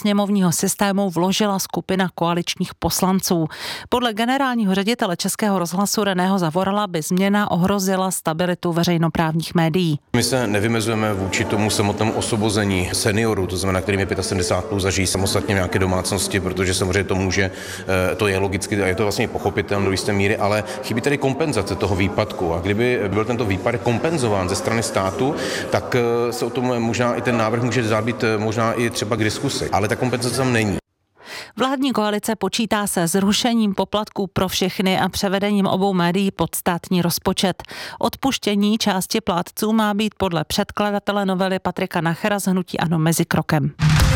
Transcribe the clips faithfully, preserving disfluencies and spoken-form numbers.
sněmovního systému vložila skupina koaličních poslanců. Podle generálního ředitele Českého rozhlasu Reného Zavorala by změna ohrozila stabilitu veřejnoprávních médií. My se nevymezujeme vůči tomu samotnému osvobození seniorů, to znamená, kterým je sedmdesát pět plus, zažijí samostatně v nějaké domácnosti, protože samozřejmě to může, to je logicky a je to vlastně pochopitelné do jisté míry, ale chybí tady kompenzace toho výpadku. A kdyby byl tento výpadek kompenzován ze strany státu, tak se o tom možná i ten návrh může zábít možná i třeba k diskusi, ale ta kompenzace tam není. Vládní koalice počítá se zrušením poplatků pro všechny a převedením obou médií pod státní rozpočet. Odpuštění části plátců má být podle předkladatele novely Patrika Nachera z hnutí ANO mezikrokem.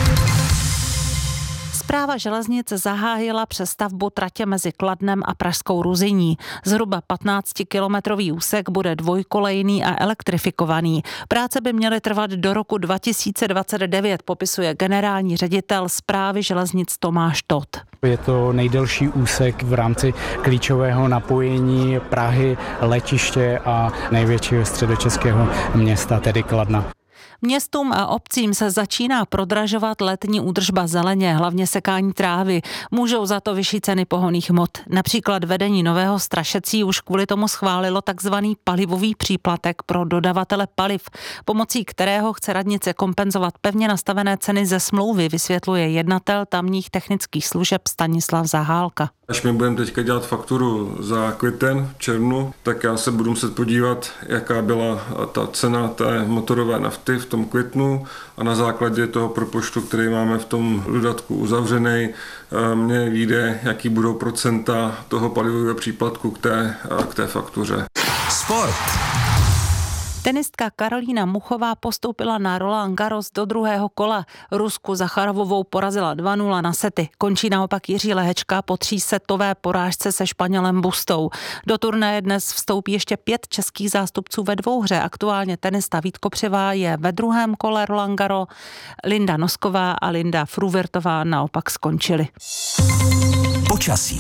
Správa železnic zahájila přestavbu tratě mezi Kladnem a Pražskou Ruzyní. Zhruba patnáctikilometrový úsek bude dvojkolejný a elektrifikovaný. Práce by měly trvat do roku dva tisíce dvacet devět, popisuje generální ředitel Správy železnic Tomáš Tott. Je to nejdelší úsek v rámci klíčového napojení Prahy, letiště a největšího středočeského města, tedy Kladna. Městům a obcím se začíná prodražovat letní údržba zeleně, hlavně sekání trávy. Můžou za to vyšší ceny pohonných hmot. Například vedení Nového Strašecí už kvůli tomu schválilo takzvaný palivový příplatek pro dodavatele paliv, pomocí kterého chce radnice kompenzovat pevně nastavené ceny ze smlouvy, vysvětluje jednatel tamních technických služeb Stanislav Zahálka. Až my budeme teďka dělat fakturu za květen v červnu, tak já se budu muset podívat, jaká byla ta cena té motorové nafty v tom květnu a na základě toho propočtu, který máme v tom dodatku uzavřený, mně vyjde, jaký budou procenta toho palivového příplatku k té, k té faktuře. Sport. Tenistka Karolína Muchová postoupila na Roland Garros do druhého kola. Rusku Zacharovovou porazila dva nula na sety. Končí naopak Jiří Lehečka po třísetové porážce se Španělem Bustou. Do turnaje dnes vstoupí ještě pět českých zástupců ve dvouhře. Aktuálně tenista Vít Kopřivá je ve druhém kole Roland Garros. Linda Nosková a Linda Fruvirtová naopak skončily. Počasí.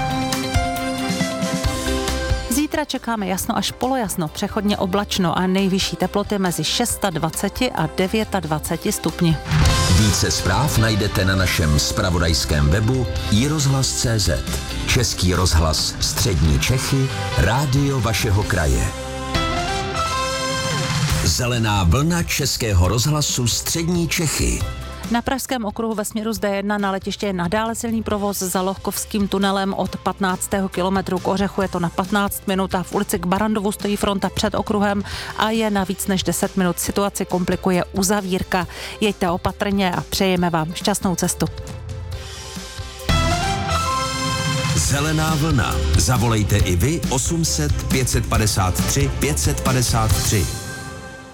Zítra čekáme jasno až polojasno, přechodně oblačno a nejvyšší teploty mezi dvacet šest a dvacet devět stupni. Více zpráv najdete na našem zpravodajském webu i rozhlas tečka cé zet. Český rozhlas Střední Čechy, rádio vašeho kraje. Zelená vlna Českého rozhlasu Střední Čechy. Na Pražském okruhu ve směru z dé jedna na letiště je nadále silný provoz za Lohkovským tunelem od patnáctého kilometru k Ořechu, je to na patnáct minut a v ulici k Barandovu stojí fronta před okruhem a je na víc než deset minut. Situaci komplikuje uzavírka. Jeďte opatrně a přejeme vám šťastnou cestu. Zelená vlna. Zavolejte i vy osm set pět set padesát tři pět set padesát tři.